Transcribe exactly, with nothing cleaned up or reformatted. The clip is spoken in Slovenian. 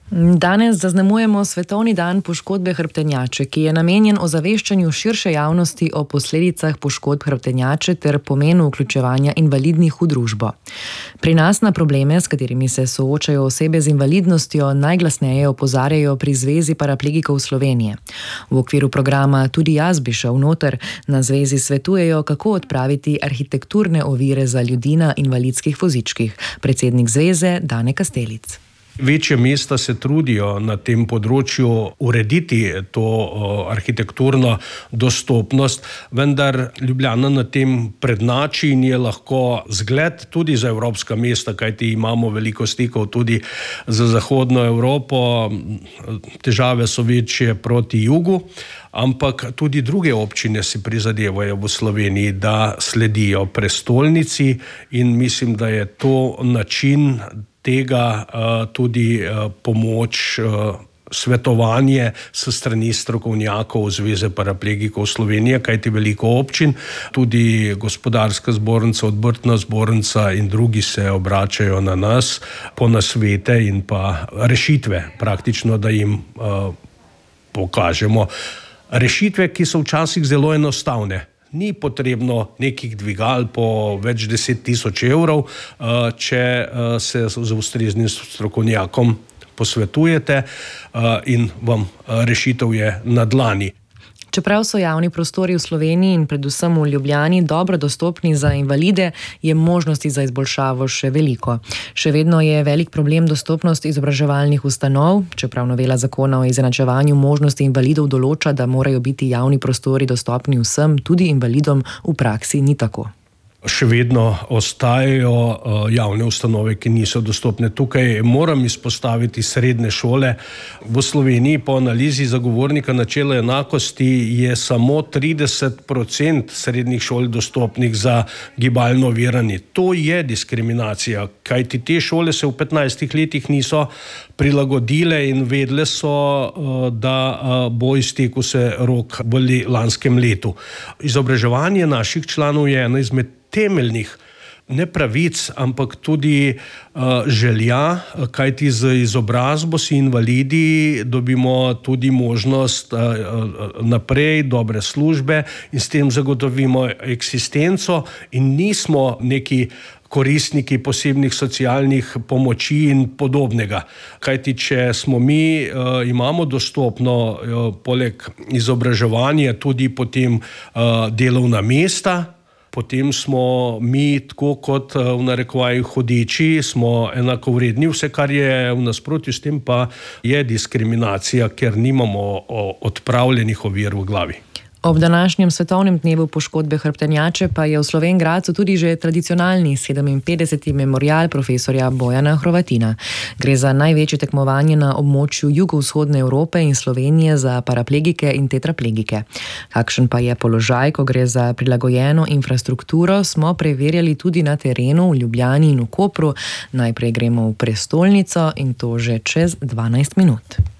Danes zaznamujemo Svetovni dan poškodbe hrbtenjače, ki je namenjen ozaveščanju širše javnosti o posledicah poškodb hrbtenjače ter pomenu vključevanja invalidnih v družbo. Pri nas na probleme, s katerimi se soočajo osebe z invalidnostjo, najglasneje opozarjajo pri Zvezi paraplegikov Slovenije. V okviru programa Tudi jaz bi šel noter na zvezi svetujejo, kako odpraviti arhitekturne ovire za ljudi na invalidskih vozičkih. Predsednik zveze Dane Kastelic. Večje mesta se trudijo na tem področju urediti to arhitekturno dostopnost, vendar Ljubljana na tem prednjači in je lahko zgled tudi za evropska mesta, kajti imamo veliko stikov tudi za zahodno Evropo. Težave so večje proti jugu, ampak tudi druge občine si prizadevajo v Sloveniji, da sledijo prestolnici, in mislim, da je to način tega tudi pomoč, svetovanje s strani strokovnjakov Zveze paraplegikov Slovenije, kajti veliko občin, tudi Gospodarska zbornica, Obrtna zbornica in drugi se obračajo na nas po nasvete in pa rešitve, praktično, da jim pokažemo rešitve, ki so včasih zelo enostavne. Ni potrebno nekih dvigal po več deset tisoč evrov, če se z ustreznim strokovnjakom posvetujete in vam rešitev je na dlani. Čeprav so javni prostori v Sloveniji in predvsem v Ljubljani dobro dostopni za invalide, je možnosti za izboljšavo še veliko. Še vedno je velik problem dostopnost izobraževalnih ustanov, čeprav novela zakona o izenačevanju možnosti invalidov določa, da morajo biti javni prostori dostopni vsem, tudi invalidom, v praksi ni tako. Še vedno ostajajo javne ustanove, ki niso dostopne. Tukaj moram izpostaviti srednje šole. V Sloveniji po analizi zagovornika načela enakosti je samo trideset procent srednjih šol dostopnih za gibalno ovirane. To je diskriminacija, kajti te šole se v petnajstih letih niso prilagodile in vedle so, da bo iztekel se rok v lanskem letu. Izobraževanje naših članov je ena izmed temeljnih ne pravic, ampak tudi uh, želja, kajti z izobrazbo si invalidi dobimo tudi možnost uh, naprej dobre službe in s tem zagotovimo eksistenco in nismo neki koristniki posebnih socialnih pomoči in podobnega. Kajti, če smo mi, uh, imamo dostopno uh, poleg izobraževanja tudi potem uh, delovna mesta, potem smo mi, tako kot v narekovaju hodeči, smo enakovredni. Vse, kar je v nasprotju s tem, pa je diskriminacija, ker nimamo odpravljenih ovir v glavi. Ob današnjem svetovnem dnevu poškodbe hrbtenjače pa je v Slovenj Gradcu tudi že tradicionalni sedeminpetdeseti memorial profesorja Bojana Hrovatina. Gre za največje tekmovanje na območju jugovzhodne Evrope in Slovenije za paraplegike in tetraplegike. Kakšen pa je položaj, ko gre za prilagojeno infrastrukturo, smo preverjali tudi na terenu v Ljubljani in v Kopru. Najprej gremo v prestolnico in to že čez dvanajst minut.